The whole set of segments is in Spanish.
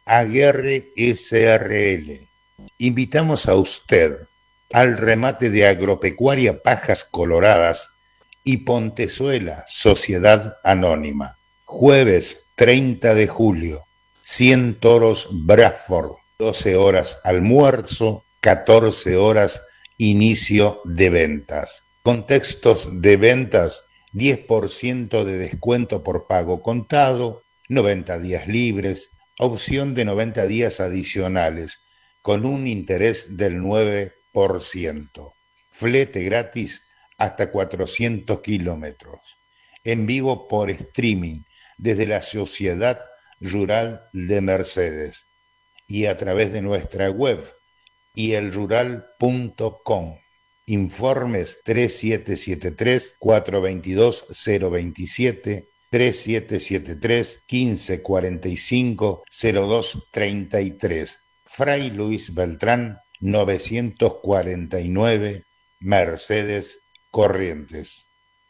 Aguerre SRL. Invitamos a usted al remate de Agropecuaria Pajas Coloradas y Pontezuela Sociedad Anónima. Jueves 30 de julio, 100 toros Bradford, 12 horas almuerzo, 14 horas inicio de ventas. Contextos de ventas: 10% de descuento por pago contado, 90 días libres, opción de 90 días adicionales, con un interés del 9%. Flete gratis hasta 400 kilómetros. En vivo por streaming desde la Sociedad Rural de Mercedes y a través de nuestra web yelrural.com. Informes 3773-422-027, 3773-1545-0233. Fray Luis Beltrán, 949, Mercedes, Corrientes.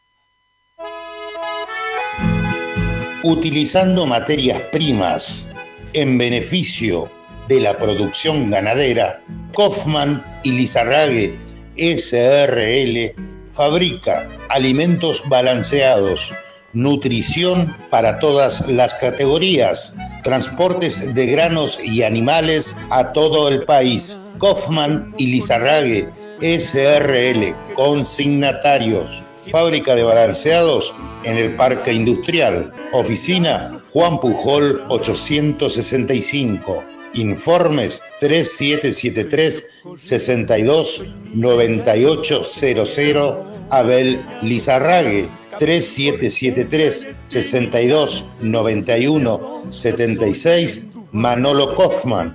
Utilizando materias primas en beneficio de la producción ganadera, Kaufmann y Lizarrague SRL fabrica alimentos balanceados, nutrición para todas las categorías, transportes de granos y animales a todo el país. Kaufmann y Lizarrague SRL, consignatarios. Fábrica de balanceados en el Parque Industrial. Oficina Juan Pujol 865. Informes 3773-629800. Abel Lizarrague 3773-629176. Manolo Kaufmann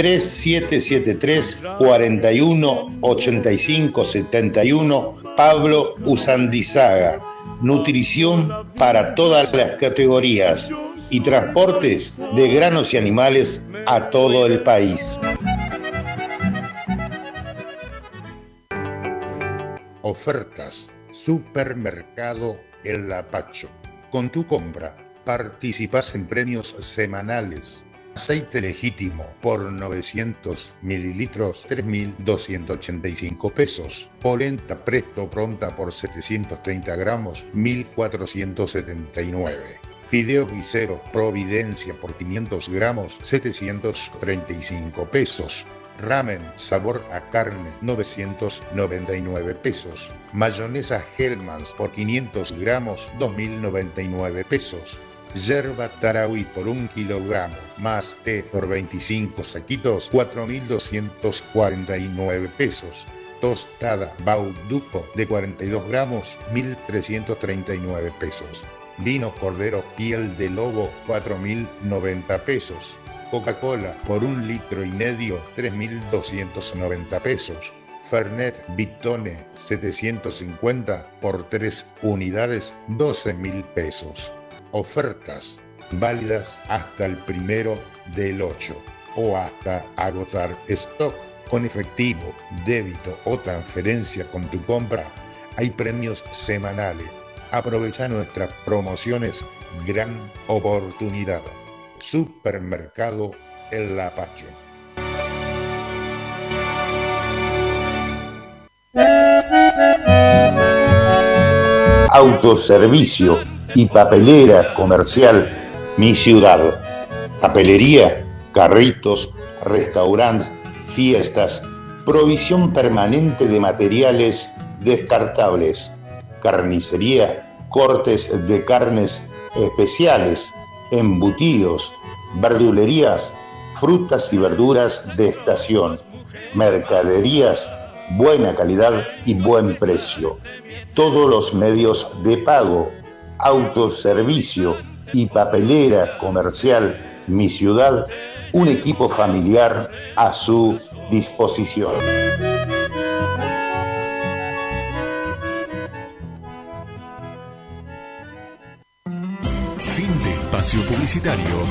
3773-418571. Pablo Usandizaga. Nutrición para todas las categorías y transportes de granos y animales a todo el país. Ofertas. Supermercado El Lapacho. Con tu compra participas en premios semanales. Aceite legítimo por 900 mililitros, 3.285 pesos. Polenta Presto Pronta por 730 gramos, 1.479. Fideo Guisero Providencia por 500 gramos, 735 pesos. Ramen sabor a carne, 999 pesos. Mayonesa Hellmann's por 500 gramos, 2.099 pesos. Yerba Tarahui por 1 kilogramo, más té por 25 saquitos, 4.249 pesos. Tostada Bauduco de 42 gramos, 1.339 pesos. Vino Cordero Piel de Lobo, 4.090 pesos. Coca-Cola por 1,5 litros, 3.290 pesos. Fernet Vitone 750 por 3 unidades, 12.000 pesos. Ofertas válidas hasta el 1/8 o hasta agotar stock. Con efectivo, débito o transferencia con tu compra hay premios semanales. Aprovecha nuestras promociones. Gran oportunidad. Supermercado El Lapacho. Autoservicio y papelera comercial Mi Ciudad. Papelería, carritos, restaurantes, fiestas, provisión permanente de materiales descartables, carnicería, cortes de carnes especiales, embutidos, verdulerías, frutas y verduras de estación, mercaderías, buena calidad y buen precio. Todos los medios de pago, autoservicio y papelera comercial Mi Ciudad, un equipo familiar a su disposición. Fin de espacio publicitario.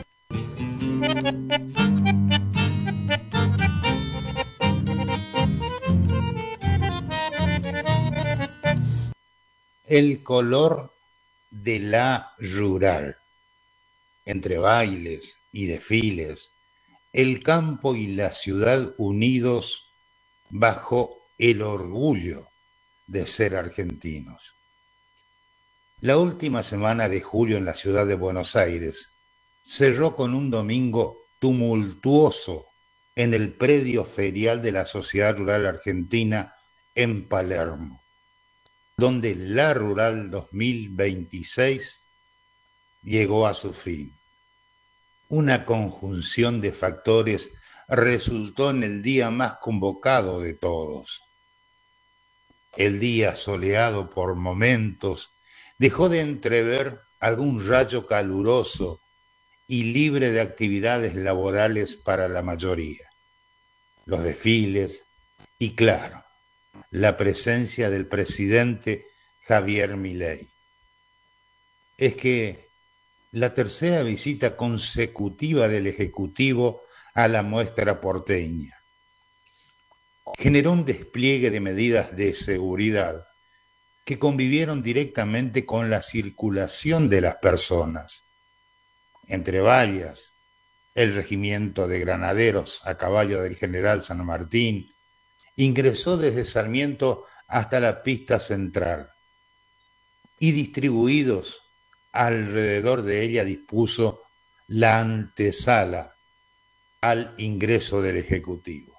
El color de la rural. Entre bailes y desfiles, el campo y la ciudad unidos bajo el orgullo de ser argentinos. La última semana de julio en la ciudad de Buenos Aires cerró con un domingo tumultuoso en el predio ferial de la Sociedad Rural Argentina en Palermo, donde la Rural 2026 llegó a su fin. Una conjunción de factores resultó en el día más convocado de todos. El día soleado por momentos dejó de entrever algún rayo caluroso y libre de actividades laborales para la mayoría. Los desfiles y, claro, la presencia del presidente Javier Milei. Es que la tercera visita consecutiva del Ejecutivo a la muestra porteña generó un despliegue de medidas de seguridad que convivieron directamente con la circulación de las personas. Entre vallas, el regimiento de granaderos a caballo del general San Martín ingresó desde Sarmiento hasta la pista central y distribuidos alrededor de ella dispuso la antesala al ingreso del Ejecutivo.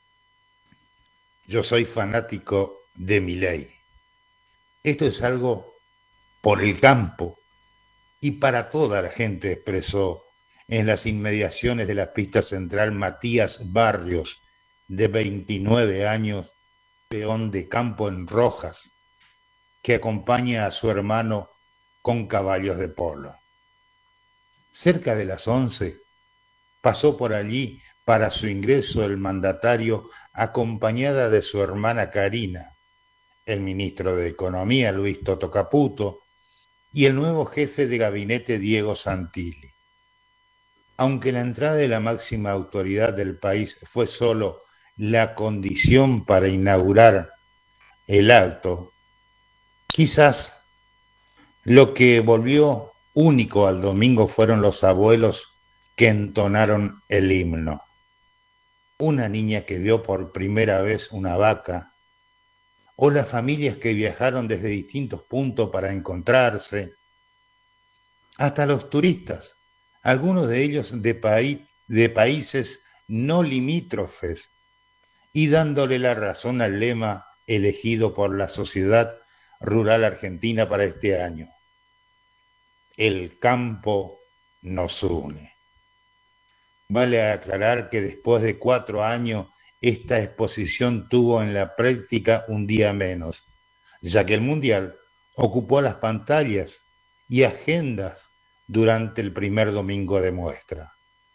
Yo soy fanático de Milei. Esto es algo por el campo y para toda la gente, expresó en las inmediaciones de la pista central Matías Barrios, de 29 años, peón de campo en Rojas, que acompaña a su hermano con caballos de polo. Cerca de las 11 pasó por allí para su ingreso el mandatario acompañada de su hermana Karina, el ministro de Economía Luis Toto Caputo y el nuevo jefe de gabinete Diego Santilli. Aunque la entrada de la máxima autoridad del país fue solo la condición para inaugurar el acto, quizás lo que volvió único al domingo fueron los abuelos que entonaron el himno. Una niña que vio por primera vez una vaca, o las familias que viajaron desde distintos puntos para encontrarse, hasta los turistas, algunos de ellos de países no limítrofes, y dándole la razón al lema elegido por la Sociedad Rural Argentina para este año. El campo nos une. Vale aclarar que después de 4 años esta exposición tuvo en la práctica un día menos, ya que el Mundial ocupó las pantallas y agendas durante el primer domingo de muestra.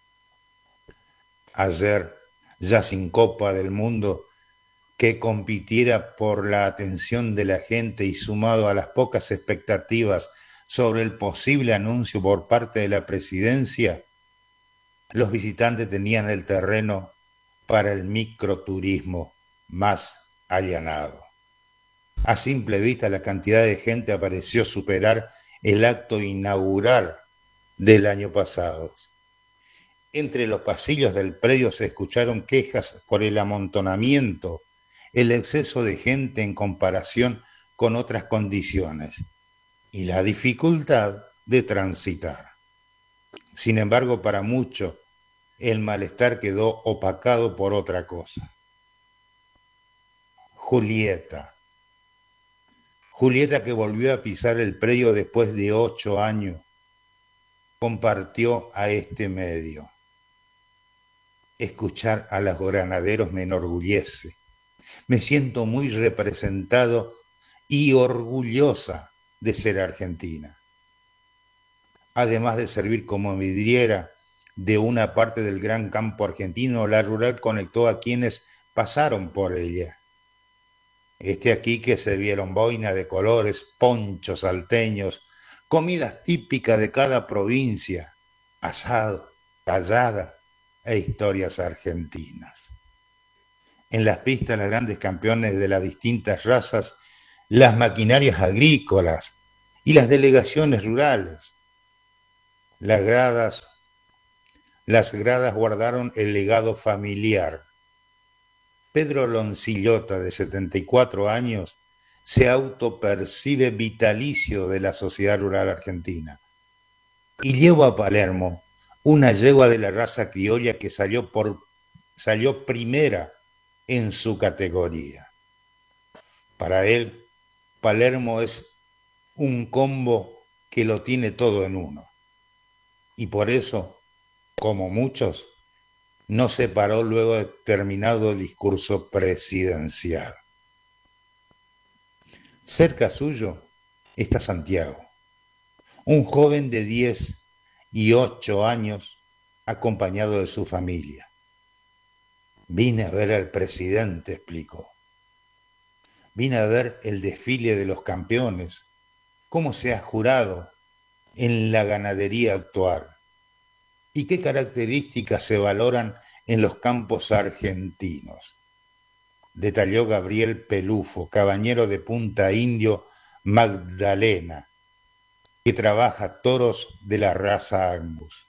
Ayer, ya sin Copa del Mundo, que compitiera por la atención de la gente y sumado a las pocas expectativas sobre el posible anuncio por parte de la presidencia, los visitantes tenían el terreno para el microturismo más allanado. A simple vista, la cantidad de gente pareció superar el acto inaugural del año pasado. Entre los pasillos del predio se escucharon quejas por el amontonamiento, el exceso de gente en comparación con otras condiciones y la dificultad de transitar. Sin embargo, para muchos, el malestar quedó opacado por otra cosa. Julieta, que volvió a pisar el predio después de 8 años, compartió a este medio. Escuchar a los granaderos me enorgullece. Me siento muy representado y orgullosa de ser argentina. Además de servir como vidriera de una parte del gran campo argentino, la rural conectó a quienes pasaron por ella. Aquí que se vieron boinas de colores, ponchos salteños, comidas típicas de cada provincia, asado, callada e historias argentinas. En las pistas, los grandes campeones de las distintas razas, las maquinarias agrícolas y las delegaciones rurales. Las gradas las gradas guardaron el legado familiar. Pedro Loncillota, de 74 años, se autopercibe vitalicio de la sociedad rural argentina. Y llevo a Palermo una yegua de la raza criolla que salió primera en su categoría. Para él, Palermo es un combo que lo tiene todo en uno. Y por eso, como muchos, no se paró luego de terminado el discurso presidencial. Cerca suyo está Santiago, un joven de 10 y 8 años acompañado de su familia. Vine a ver al presidente, explicó. Vine a ver el desfile de los campeones, cómo se ha jurado en la ganadería actual y qué características se valoran en los campos argentinos. Detalló Gabriel Pelufo, cabañero de Punta Indio, Magdalena, que trabaja toros de la raza Angus.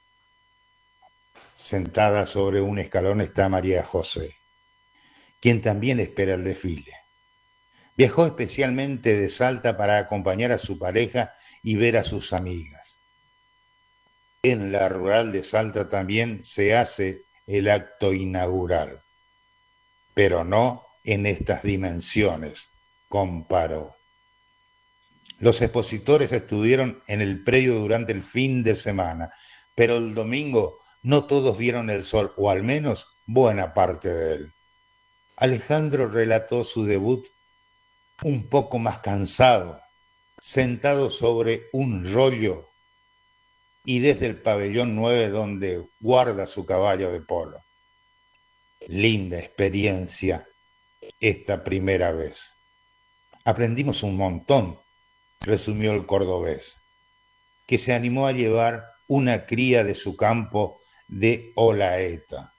Sentada sobre un escalón está María José, quien también espera el desfile. Viajó especialmente de Salta para acompañar a su pareja y ver a sus amigas. En la rural de Salta también se hace el acto inaugural, pero no en estas dimensiones, comparó. Los expositores estuvieron en el predio durante el fin de semana, pero el domingo no todos vieron el sol, o al menos buena parte de él. Alejandro relató su debut un poco más cansado, sentado sobre un rollo y desde el pabellón 9 donde guarda su caballo de polo. Linda experiencia esta primera vez. Aprendimos un montón, resumió el cordobés, que se animó a llevar una cría de su campo de Olaeta.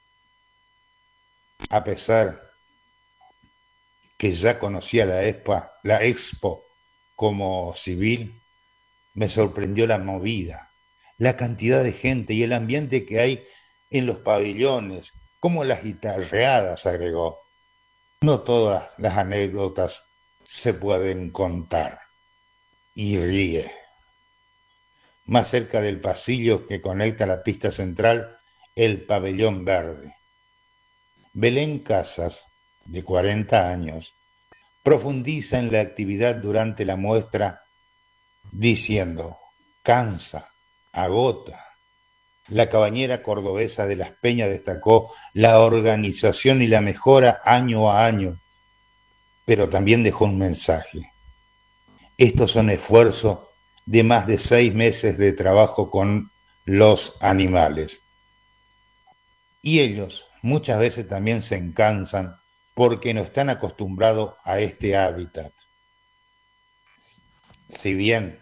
A pesar que ya conocía la expo como civil, me sorprendió la movida, la cantidad de gente y el ambiente que hay en los pabellones, como las guitarreadas, agregó. No todas las anécdotas se pueden contar. Y ríe. Más cerca del pasillo que conecta la pista central, el pabellón verde. Belén Casas, de 40 años, profundiza en la actividad durante la muestra diciendo: cansa, agota. La cabañera cordobesa de Las Peñas destacó la organización y la mejora año a año, pero también dejó un mensaje. Estos son esfuerzos de más de 6 meses de trabajo con los animales. Y ellos muchas veces también se cansan porque no están acostumbrados a este hábitat. Si bien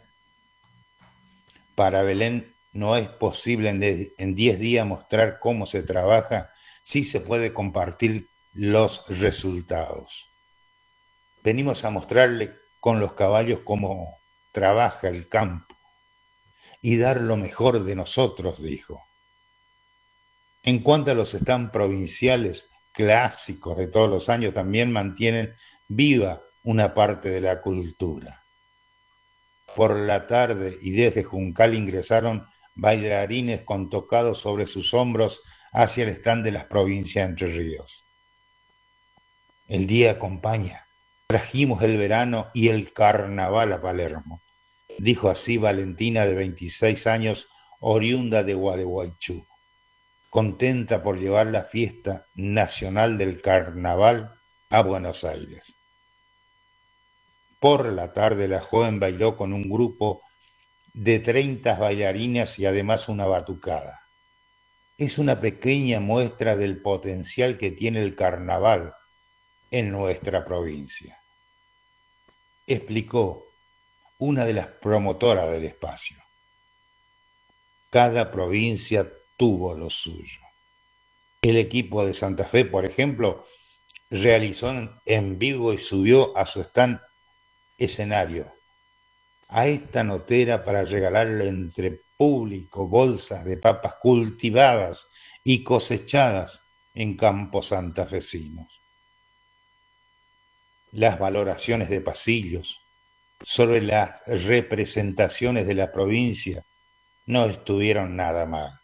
para Belén no es posible en 10 días mostrar cómo se trabaja, sí se puede compartir los resultados. Venimos a mostrarle con los caballos cómo trabaja el campo y dar lo mejor de nosotros, dijo. En cuanto a los stands provinciales clásicos de todos los años, también mantienen viva una parte de la cultura. Por la tarde y desde Juncal ingresaron bailarines con tocados sobre sus hombros hacia el stand de las provincias de Entre Ríos. El día acompaña. Trajimos el verano y el carnaval a Palermo, dijo así Valentina, de 26 años, oriunda de Gualeguaychú, contenta por llevar la fiesta nacional del carnaval a Buenos Aires. Por la tarde la joven bailó con un grupo de 30 bailarinas y además una batucada. Es una pequeña muestra del potencial que tiene el carnaval en nuestra provincia, explicó una de las promotoras del espacio. Cada provincia tuvo lo suyo. El equipo de Santa Fe, por ejemplo, realizó en vivo y subió a su stand escenario a esta notera para regalarle entre público bolsas de papas cultivadas y cosechadas en campos santafesinos. Las valoraciones de pasillos sobre las representaciones de la provincia no estuvieron nada mal.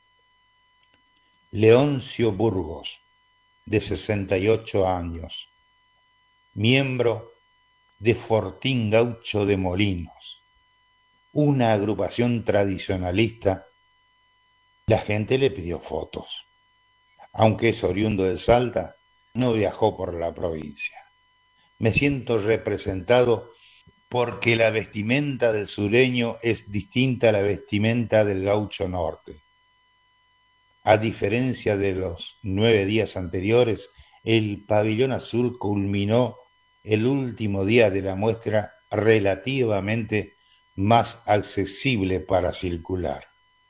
Leoncio Burgos, de 68 años, miembro de Fortín Gaucho de Molinos, una agrupación tradicionalista. La gente le pidió fotos. Aunque es oriundo de Salta, no viajó por la provincia. Me siento representado porque la vestimenta del sureño es distinta a la vestimenta del gaucho norte. A diferencia de los 9 días anteriores, el pabellón azul culminó el último día de la muestra relativamente más accesible para circular.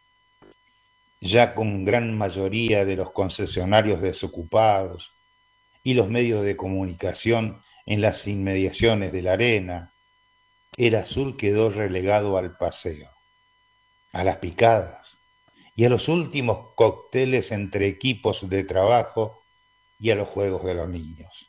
Ya con gran mayoría de los concesionarios desocupados y los medios de comunicación en las inmediaciones de la arena, el azul quedó relegado al paseo, a las picadas y a los últimos cócteles entre equipos de trabajo y a los juegos de los niños.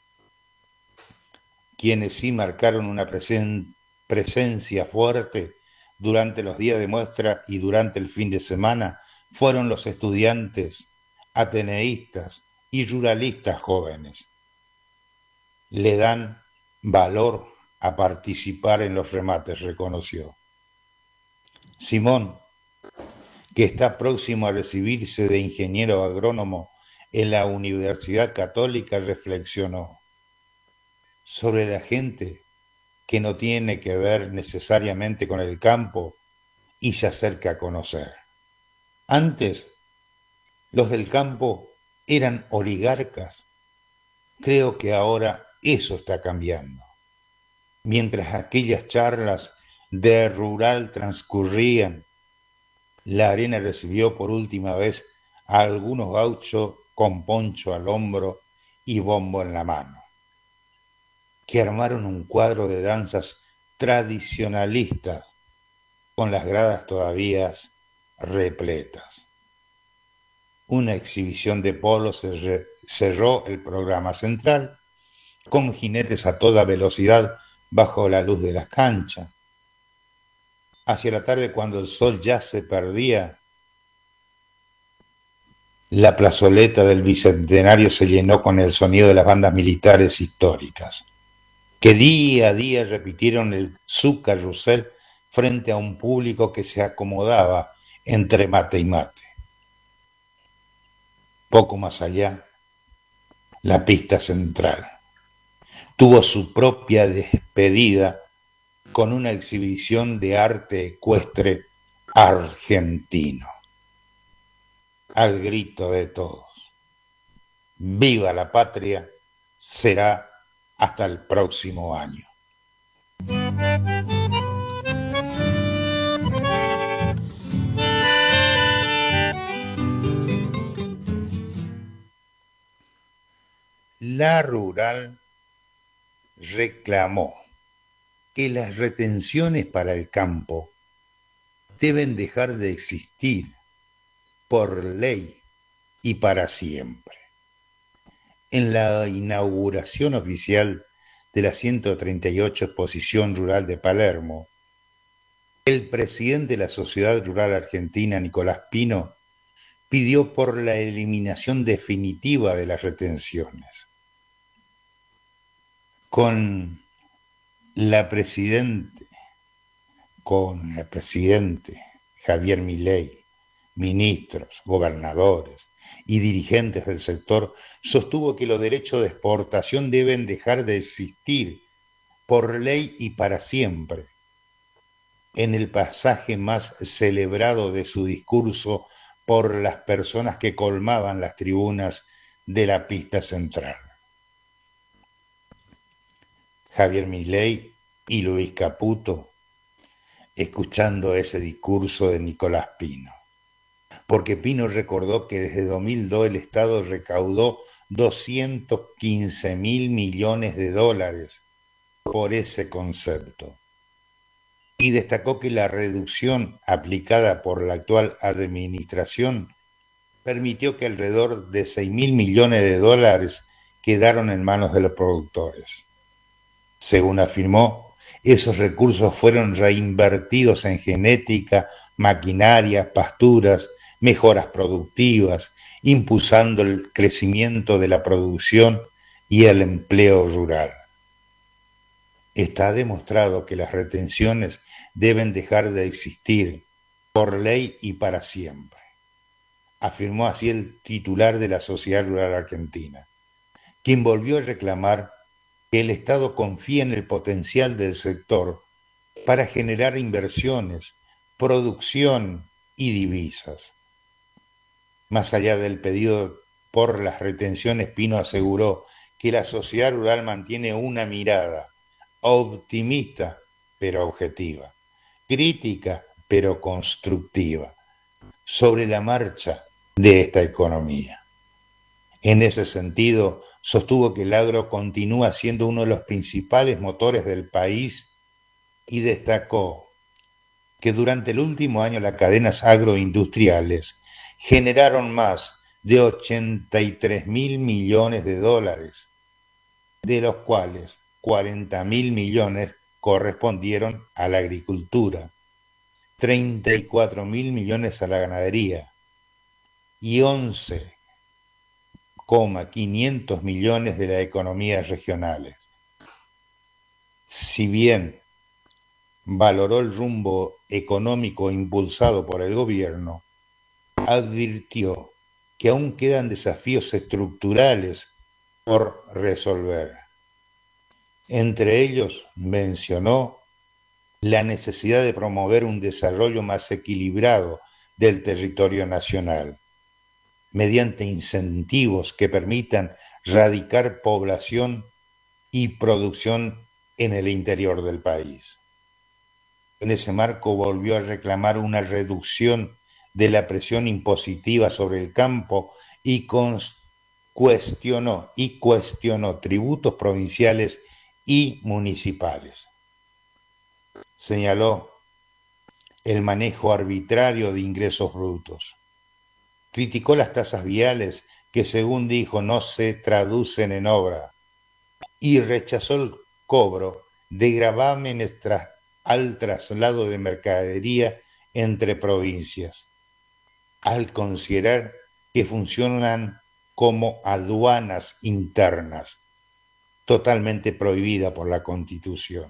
Quienes sí marcaron una presencia fuerte durante los días de muestra y durante el fin de semana fueron los estudiantes, ateneístas y ruralistas jóvenes. Le dan valor a participar en los remates, reconoció. Simón, que está próximo a recibirse de ingeniero agrónomo en la Universidad Católica, reflexionó sobre la gente que no tiene que ver necesariamente con el campo y se acerca a conocer. Antes, los del campo eran oligarcas. Creo que ahora eso está cambiando. Mientras aquellas charlas de rural transcurrían, la arena recibió por última vez a algunos gauchos con poncho al hombro y bombo en la mano, que armaron un cuadro de danzas tradicionalistas con las gradas todavía repletas. Una exhibición de polos cerró el programa central, con jinetes a toda velocidad bajo la luz de las canchas. Hacia la tarde, cuando el sol ya se perdía, la plazoleta del Bicentenario se llenó con el sonido de las bandas militares históricas, que día a día repitieron su carrusel frente a un público que se acomodaba entre mate y mate. Poco más allá, la pista central tuvo su propia despedida con una exhibición de arte ecuestre argentino. Al grito de todos: ¡Viva la patria! Será hasta el próximo año. La rural reclamó que las retenciones para el campo deben dejar de existir por ley y para siempre. En la inauguración oficial de la 138 Exposición Rural de Palermo, el presidente de la Sociedad Rural Argentina, Nicolás Pino, pidió por la eliminación definitiva de las retenciones. Con el presidente Javier Milei, ministros, gobernadores y dirigentes del sector, sostuvo que los derechos de exportación deben dejar de existir por ley y para siempre. En el pasaje más celebrado de su discurso por las personas que colmaban las tribunas de la pista central. Javier Milei y Luis Caputo, escuchando ese discurso de Nicolás Pino, porque Pino recordó que desde 2002 el Estado recaudó 215.000 millones de dólares por ese concepto. y destacó que la reducción aplicada por la actual administración permitió que alrededor de 6.000 millones de dólares quedaron en manos de los productores. Según afirmó, esos recursos fueron reinvertidos en genética, maquinaria, pasturas, mejoras productivas, impulsando el crecimiento de la producción y el empleo rural. Está demostrado que las retenciones deben dejar de existir por ley y para siempre, afirmó así el titular de la Sociedad Rural Argentina, quien volvió a reclamar que el Estado confía en el potencial del sector para generar inversiones, producción y divisas. Más allá del pedido por las retenciones, Pino aseguró que la sociedad rural mantiene una mirada optimista pero objetiva, crítica pero constructiva, sobre la marcha de esta economía. En ese sentido, sostuvo que el agro continúa siendo uno de los principales motores del país y destacó que durante el último año las cadenas agroindustriales generaron más de 83.000 millones de dólares, de los cuales 40.000 millones correspondieron a la agricultura, 34.000 millones a la ganadería y 11,500 millones de las economías regionales. Si bien valoró el rumbo económico impulsado por el gobierno, advirtió que aún quedan desafíos estructurales por resolver. Entre ellos mencionó la necesidad de promover un desarrollo más equilibrado del territorio nacional, mediante incentivos que permitan radicar población y producción en el interior del país. En ese marco volvió a reclamar una reducción de la presión impositiva sobre el campo y cuestionó tributos provinciales y municipales. Señaló el manejo arbitrario de ingresos brutos. Criticó las tasas viales que, según dijo, no se traducen en obra y rechazó el cobro de gravámenes al traslado de mercadería entre provincias, al considerar que funcionan como aduanas internas, totalmente prohibida por la Constitución.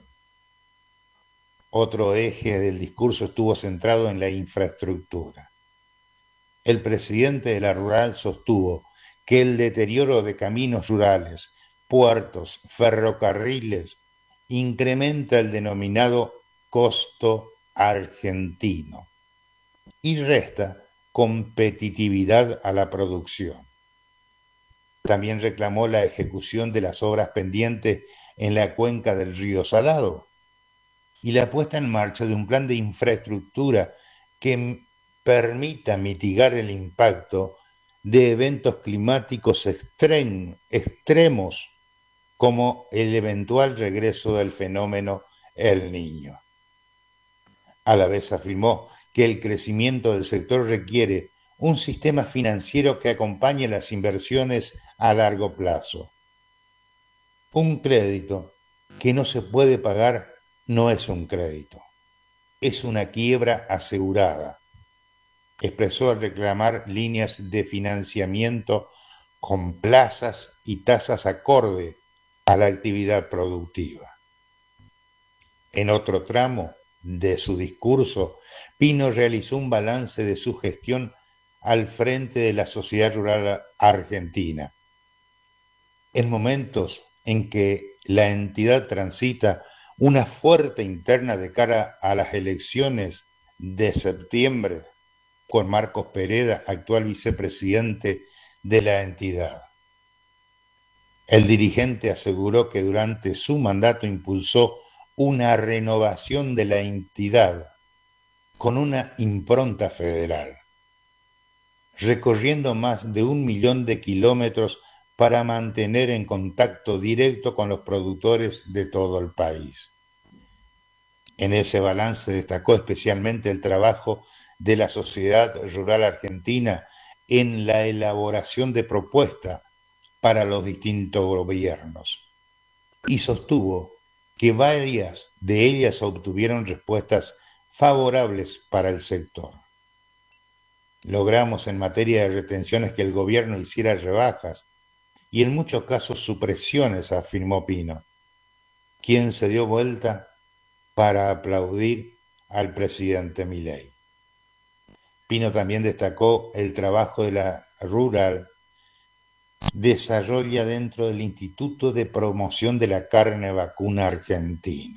Otro eje del discurso estuvo centrado en la infraestructura. El presidente de la Rural sostuvo que el deterioro de caminos rurales, puertos, ferrocarriles, incrementa el denominado costo argentino y resta competitividad a la producción. También reclamó la ejecución de las obras pendientes en la cuenca del río Salado y la puesta en marcha de un plan de infraestructura que permita mitigar el impacto de eventos climáticos extremos como el eventual regreso del fenómeno El Niño. A la vez afirmó que el crecimiento del sector requiere un sistema financiero que acompañe las inversiones a largo plazo. Un crédito que no se puede pagar no es un crédito, es una quiebra asegurada, expresó al reclamar líneas de financiamiento con plazas y tasas acorde a la actividad productiva. En otro tramo de su discurso, Pino realizó un balance de su gestión al frente de la sociedad rural argentina. En momentos en que la entidad transita una fuerte interna de cara a las elecciones de septiembre, con Marcos Pereda, actual vicepresidente de la entidad. El dirigente aseguró que durante su mandato impulsó una renovación de la entidad con una impronta federal, recorriendo más de 1 millón de kilómetros para mantener en contacto directo con los productores de todo el país. En ese balance destacó especialmente el trabajo de la sociedad rural argentina en la elaboración de propuestas para los distintos gobiernos y sostuvo que varias de ellas obtuvieron respuestas favorables para el sector. Logramos en materia de retenciones que el gobierno hiciera rebajas y en muchos casos supresiones, afirmó Pino, quien se dio vuelta para aplaudir al presidente Milei. Pino también destacó el trabajo de la Rural Desarrolla dentro del Instituto de Promoción de la Carne Vacuna Argentina,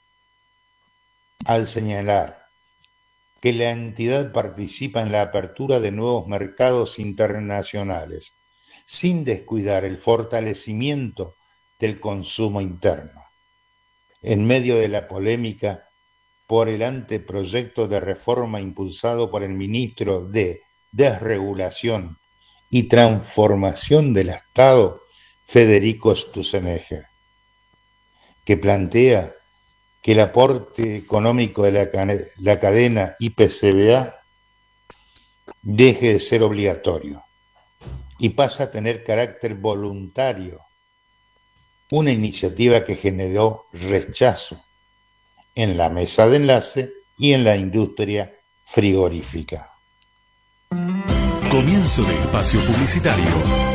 al señalar que la entidad participa en la apertura de nuevos mercados internacionales, sin descuidar el fortalecimiento del consumo interno. En medio de la polémica por el anteproyecto de reforma impulsado por el ministro de Desregulación y Transformación del Estado, Federico Sturzenegger, que plantea que el aporte económico de la cadena IPCBA deje de ser obligatorio y pasa a tener carácter voluntario, una iniciativa que generó rechazo en la mesa de enlace y en la industria frigorífica. Comienzo de espacio publicitario.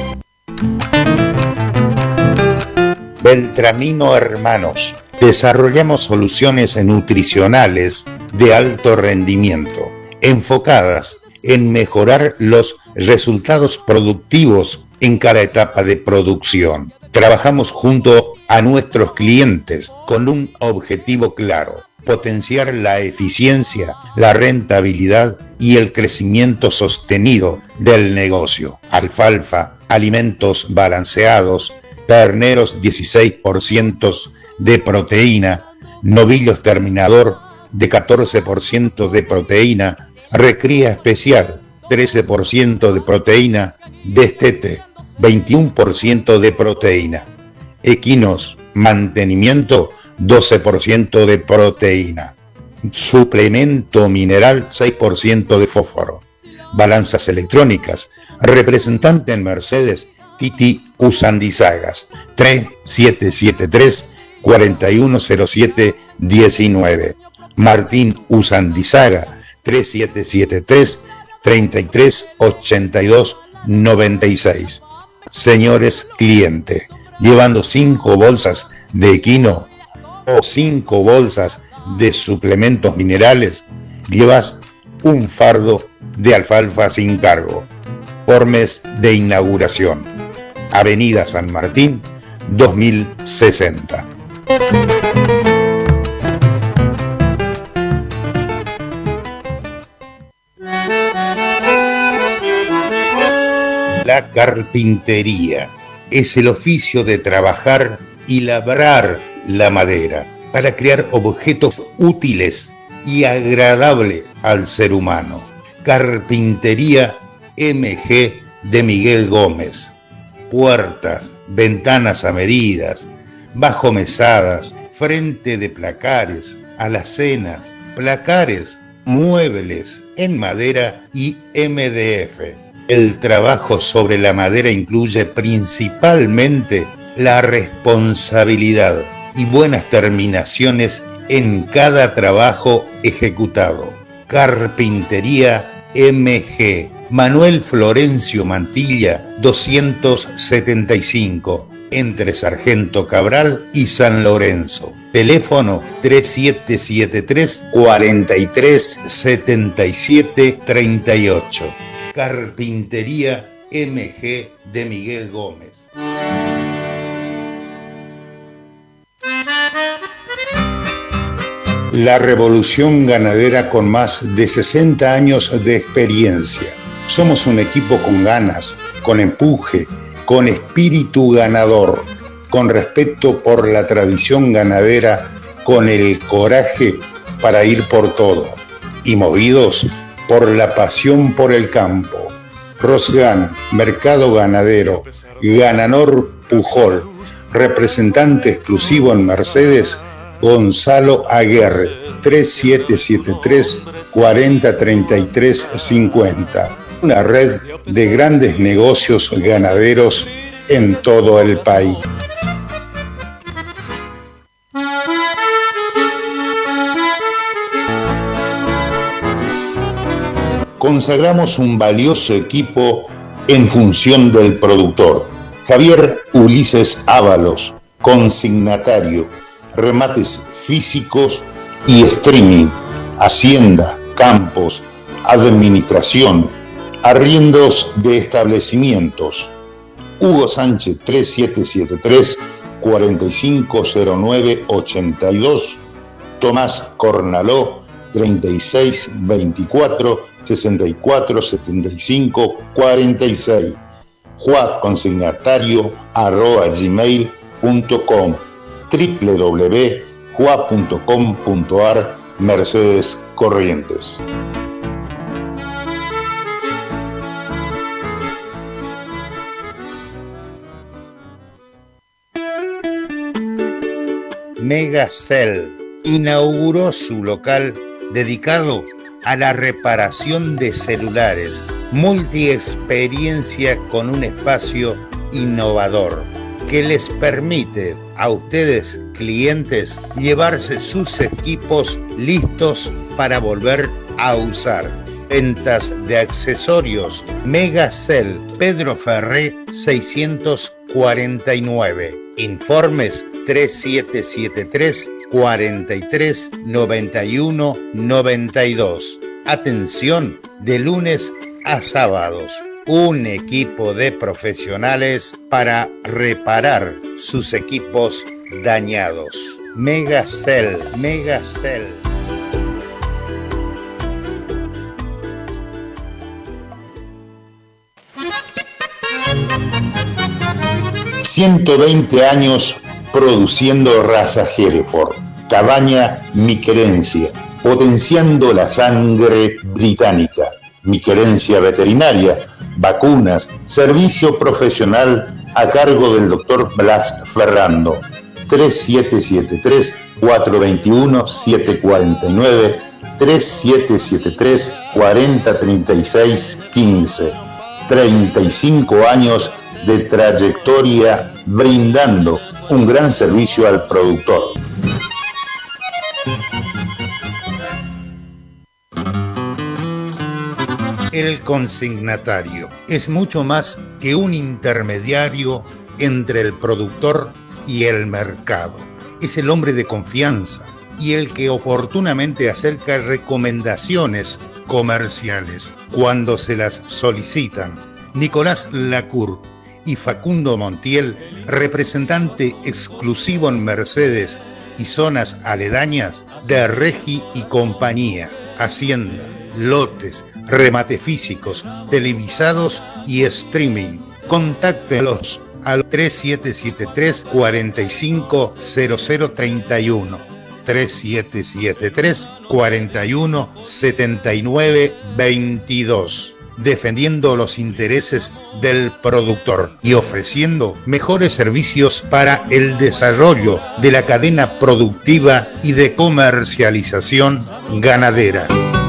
Beltramino Hermanos. Desarrollamos soluciones nutricionales de alto rendimiento, enfocadas en mejorar los resultados productivos en cada etapa de producción. Trabajamos junto a nuestros clientes con un objetivo claro: potenciar la eficiencia, la rentabilidad y el crecimiento sostenido del negocio. Alfalfa, alimentos balanceados, terneros 16% de proteína, novillos terminador de 14% de proteína, recría especial 13% de proteína, destete 21% de proteína, equinos mantenimiento 12% de proteína, suplemento mineral 6% de fósforo, balanzas electrónicas, representante en Mercedes Titi Usandizagas, 3773-4107-19, Martín Usandizaga, 3773-3382-96. Señores clientes, llevando 5 bolsas de equino o 5 bolsas de suplementos minerales, llevas un fardo de alfalfa sin cargo, por mes de inauguración. Avenida San Martín, 2060. La carpintería es el oficio de trabajar y labrar la madera para crear objetos útiles y agradables al ser humano. Carpintería MG de Miguel Gómez. Puertas, ventanas a medidas, bajomesadas, frente de placares, alacenas, placares, muebles en madera y MDF. El trabajo sobre la madera incluye principalmente la responsabilidad y buenas terminaciones en cada trabajo ejecutado. Carpintería MG, Manuel Florencio Mantilla, 275, entre Sargento Cabral y San Lorenzo. Teléfono 3773-437738. Carpintería MG de Miguel Gómez. La revolución ganadera con más de 60 años de experiencia. Somos un equipo con ganas, con empuje, con espíritu ganador, con respeto por la tradición ganadera, con el coraje para ir por todo y movidos por la pasión por el campo. Rosgan, Mercado Ganadero, Gananor Pujol, representante exclusivo en Mercedes, Gonzalo Aguerre, 3773 4033 50. Una red de grandes negocios ganaderos en todo el país. Consagramos un valioso equipo en función del productor. Javier Ulises Ábalos, consignatario, remates físicos y streaming, hacienda, campos, administración, arriendos de establecimientos. Hugo Sánchez, 3773 450982. Tomás Cornaló, 3624 6475 46. juaconsignatario@gmail.com. www.jua.com.ar Mercedes Corrientes. Megacell inauguró su local dedicado a la reparación de celulares, multiexperiencia con un espacio innovador que les permite a ustedes, clientes, llevarse sus equipos listos para volver a usar. Ventas de accesorios. Megacell, Pedro Ferré 649. Informes 3773 43 91 92. Atención de lunes a sábados. Un equipo de profesionales para reparar sus equipos dañados. Megacell, Megacell. 120 años produciendo raza Hereford. Cabaña Mi Querencia, potenciando la sangre británica. Mi Querencia Veterinaria, vacunas, servicio profesional a cargo del Dr. Blas Ferrando. 3773-421-749, 3773-4036-15. 35 años de trayectoria brindando un gran servicio al productor. El consignatario es mucho más que un intermediario entre el productor y el mercado. Es el hombre de confianza y el que oportunamente acerca recomendaciones comerciales cuando se las solicitan. Nicolás Lacour y Facundo Montiel, representante exclusivo en Mercedes y zonas aledañas de Regi y Compañía, Hacienda, lotes, remates físicos, televisados y streaming. Contáctelos al 3773 450031, 3773 41 79 22. Defendiendo los intereses del productor y ofreciendo mejores servicios para el desarrollo de la cadena productiva y de comercialización ganadera.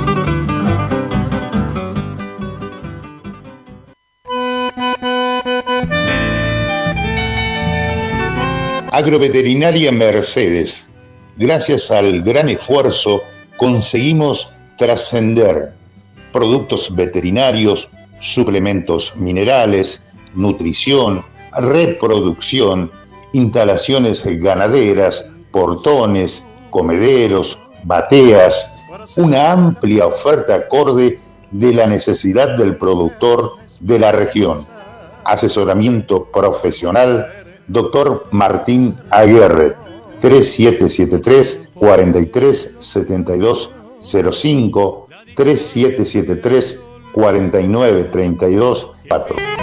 Agroveterinaria Mercedes. Gracias al gran esfuerzo conseguimos trascender. Productos veterinarios, suplementos minerales, nutrición, reproducción, instalaciones ganaderas, portones, comederos, bateas, una amplia oferta acorde de la necesidad del productor de la región. Asesoramiento profesional, Dr. Martín Aguerre, 3773 43 72 05, 3773 49 32 4.